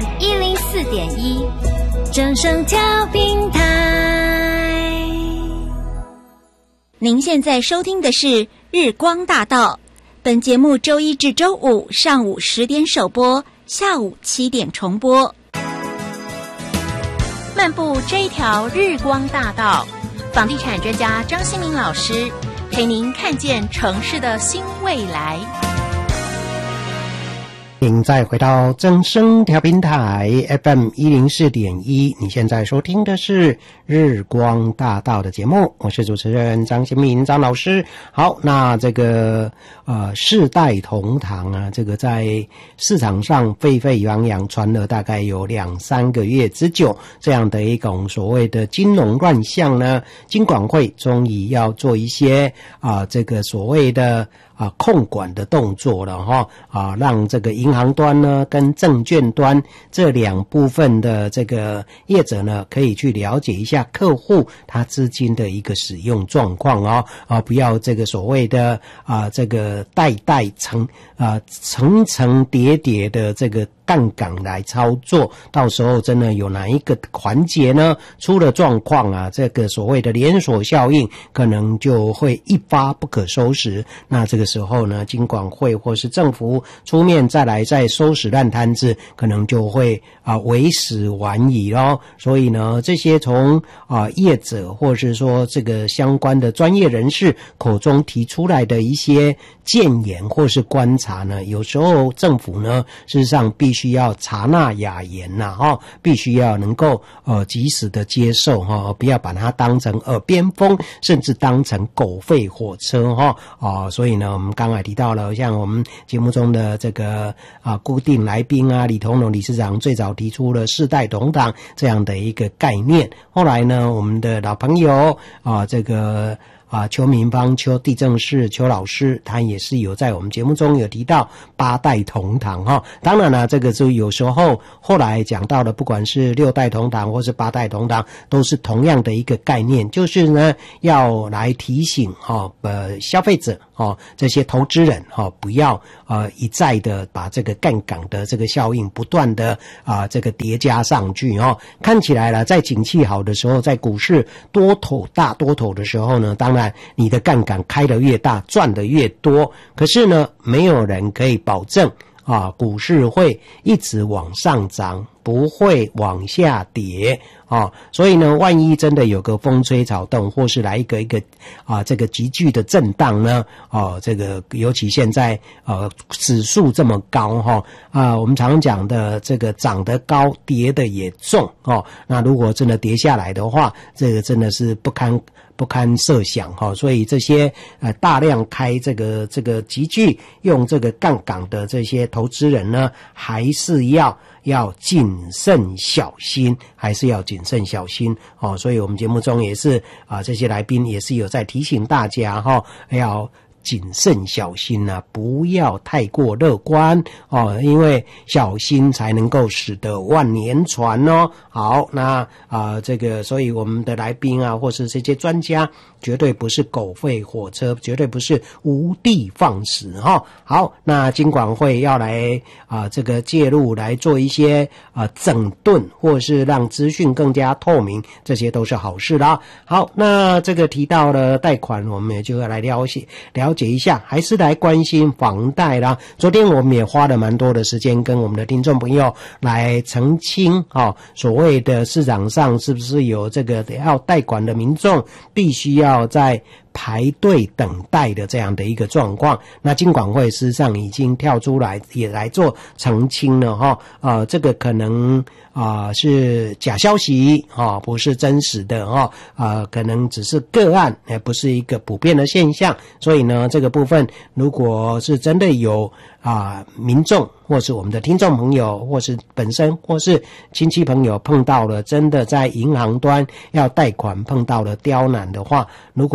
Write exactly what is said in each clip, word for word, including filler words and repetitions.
M 一零四点一，正声调频台。您现在收听的是日光大道，本节目周一至周五上午十点首播，下午七点重播。漫步这一条日光大道，房地产专家张新民老师陪您看见城市的新未来。 请再回到正声调频台 F M 一零四点一，你现在收听的是日光大道的节目，我是主持人张新民张老师。好，那这个呃世代同堂啊，这个在市场上沸沸扬扬传了大概有两三个月之久，这样的一种所谓的金融乱象呢，金管会终于要做一些啊、呃、这个所谓的啊，控管的动作了哈啊，让这个银行端呢跟证券端这两部分的这个业者呢，可以去了解一下客户他资金的一个使用状况哦啊，不要这个所谓的啊这个代代层啊层层叠叠的这个杠杆来操作，到时候真的有哪一个环节呢出了状况啊，这个所谓的连锁效应可能就会一发不可收拾。那这个时候呢，金管会或是政府出面再来再收拾烂摊子，可能就会啊为时晚矣咯。所以呢，这些从啊业者或是说这个相关的专业人士口中提出来的一些建言或是观察呢，有时候政府呢事实上必须要察纳雅言呐、啊，哈，必须要能够呃及时的接受哈，不要把它当成耳边风，甚至当成狗吠火车哈啊。所以呢，我们刚才提到了，像我们节目中的这个啊固定来宾啊，李同荣理事长最早提出了世代同堂这样的一个概念。后来呢，我们的老朋友啊，这个。啊，邱明芳、邱地政士、邱老师，他也是有在我们节目中有提到八代同堂哈。当然了，这个就有时候后来讲到的，不管是六代同堂或是八代同堂，都是同样的一个概念，就是呢要来提醒哈呃消费者哦这些投资人哈、哦、不要呃一再的把这个杠杆的这个效应不断的啊、呃、这个叠加上去哦。看起来了，在景气好的时候，在股市多头大多头的时候呢，当然你的杠杆开得越大，赚得越多。可是呢，没有人可以保证啊，股市会一直往上涨，不会往下跌啊。所以呢，万一真的有个风吹草动，或是来一个一个啊这个急剧的震荡呢，哦、啊，这个尤其现在呃指数这么高哈啊，我们常讲的这个涨得高，跌得也重哦、啊。那如果真的跌下来的话，这个真的是不堪。不堪设想哈，所以这些呃大量开这个这个极具用这个杠杆的这些投资人呢，还是要要谨慎小心，还是要谨慎小心哦。所以我们节目中也是啊，这些来宾也是有在提醒大家哈，要谨慎小心啊，不要太过乐观哦，因为小心才能够使得万年船哦。好，那啊、呃、这个，所以我们的来宾啊，或是这些专家，绝对不是狗吠火车，绝对不是无的放矢哈、哦。好，那金管会要来啊、呃、这个介入来做一些啊、呃、整顿，或是让资讯更加透明，这些都是好事啦。好，那这个提到了贷款，我们也就要来了解了解一下，还是来关心房贷啦。昨天我们也花了蛮多的时间跟我们的听众朋友来澄清啊、哦，所谓的市场上是不是有这个要贷款的民众必须要在排队等待的这样的一个状况。那金管会事实上已经跳出来也来做澄清了哈，呃，这个可能啊、呃、是假消息哈、哦，不是真实的哈，啊、呃，可能只是个案，也不是一个普遍的现象。所以呢，这个部分如果是真的有啊、呃、民众或是我们的听众朋友，或是本身或是亲戚朋友碰到了真的在银行端要贷款碰到了刁难的话，如果是合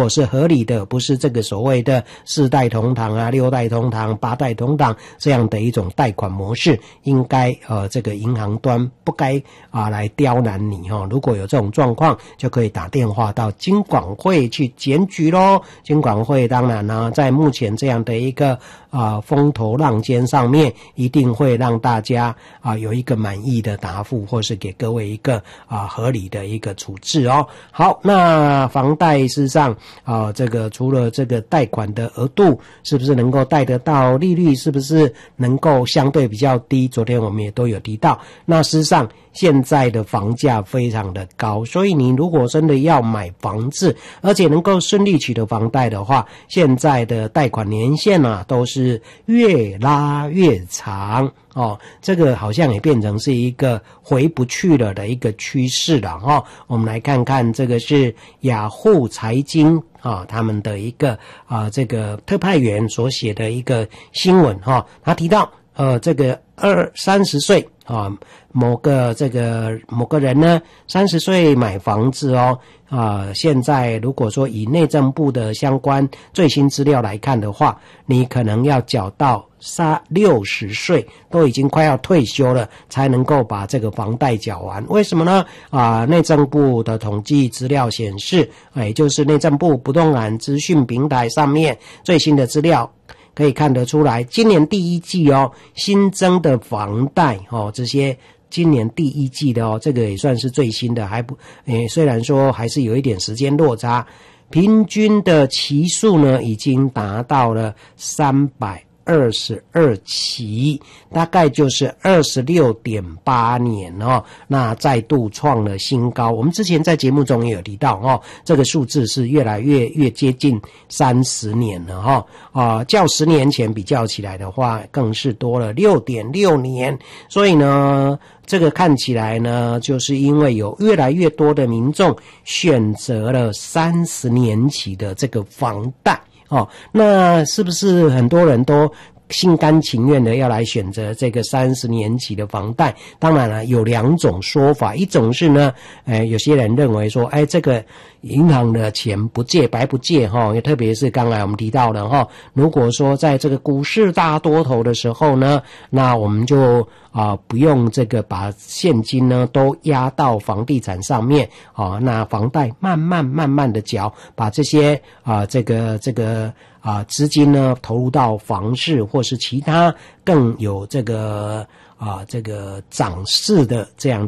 理的，不是这个所谓的四代同堂啊、六代同堂、八代同堂这样的一种贷款模式，应该呃这个银行端不该啊来刁难你哈、哦。如果有这种状况，就可以打电话到金管会去检举咯。金管会当然呢，在目前这样的一个啊、呃、风头浪尖上面，一定会让大家啊、呃、有一个满意的答复，或是给各位一个啊、呃、合理的一个处置哦。好，那房贷事实上啊、呃、这个除了这个贷款的额度是不是能够贷得到，利率是不是能够相对比较低，昨天我们也都有提到。那事实上现在的房价非常的高，所以你如果真的要买房子，而且能够顺利取得房贷的话，现在的贷款年限啊都是越拉越长哦，这个好像也变成是一个回不去了的一个趋势了哦。我们来看看这个是雅虎财经啊、哦，他们的一个啊、呃、这个特派员所写的一个新闻哈、哦，他提到呃这个二三十岁啊，某个这个某个人呢，三十岁买房子哦，啊，现在如果说以内政部的相关最新资料来看的话，你可能要缴到三六十岁，都已经快要退休了，才能够把这个房贷缴完。为什么呢？啊，内政部的统计资料显示，也就是内政部不动产资讯平台上面最新的资料。可以看得出来，今年第一季哦，新增的房贷哦，这些今年第一季的哦，这个也算是最新的，还不诶，虽然说还是有一点时间落差，平均的期数呢，已经达到了三百二十二期，大概就是二十六点八年哦，那再度创了新高。我们之前在节目中也有提到哦，这个数字是越来越越接近三十年了哈、哦，啊，较十年前比较起来的话，更是多了六点六年。所以呢，这个看起来呢，就是因为有越来越多的民众选择了三十年期的这个房贷。哦，那是不是很多人都心甘情愿的要来选择这个三十年期的房贷？当然了，有两种说法，一种是呢，呃，有些人认为说，哎，这个银行的钱不借白不借哈，也特别是刚才我们提到的哈，如果说在这个股市大多头的时候呢，那我们就啊、呃、不用这个把现金呢都压到房地产上面啊，那房贷慢慢慢慢的缴，把这些啊、呃、这个这个啊资金呢投入到房市或是其他更有这个啊这个涨势的这样